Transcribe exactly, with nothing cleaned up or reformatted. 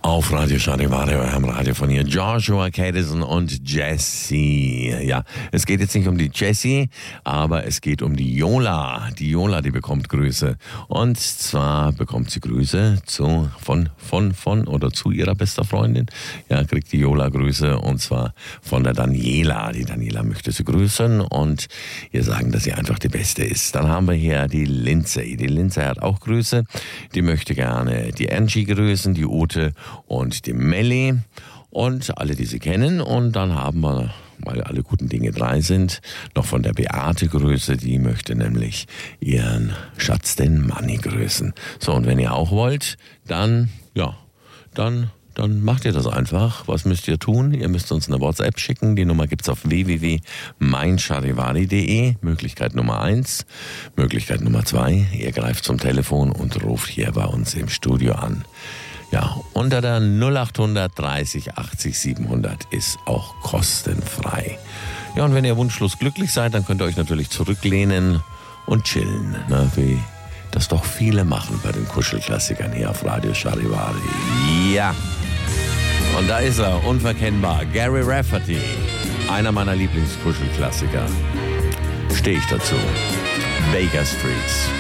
Auf Radio Charivari, am Radio von hier, Joshua Kadison und Jessie. Ja, es geht jetzt nicht um die Jessie, aber es geht um die Yola. Die Yola, die bekommt Grüße. Und zwar bekommt sie Grüße zu, von, von, von oder zu ihrer besten Freundin. Ja, kriegt die Yola Grüße und zwar von der Daniela. Die Daniela möchte sie grüßen und ihr sagen, dass sie einfach die Beste ist. Dann haben wir hier die Lindsay. Die Lindsay hat auch Grüße. Die möchte gerne die Angie grüßen, die Ute und die Melli und alle, die sie kennen. Und dann haben wir, weil alle guten Dinge drei sind, noch von der Beate Grüße. Die möchte nämlich ihren Schatz, den Manni, grüßen. So, und wenn ihr auch wollt, dann, ja, dann... Dann macht ihr das einfach. Was müsst ihr tun? Ihr müsst uns eine WhatsApp schicken. Die Nummer gibt's auf w w w punkt mein charivari punkt d e. Möglichkeit Nummer eins. Möglichkeit Nummer zwei. Ihr greift zum Telefon und ruft hier bei uns im Studio an. Ja, unter der null acht hundert dreißig achtzig siebenhundert ist auch kostenfrei. Ja, und wenn ihr wunschlos glücklich seid, dann könnt ihr euch natürlich zurücklehnen und chillen, ne, wie das doch viele machen bei den Kuschelklassikern hier auf Radio Charivari. Ja. Und da ist er, unverkennbar, Gary Rafferty, einer meiner Lieblingskuschelklassiker. Stehe ich dazu. Baker Street.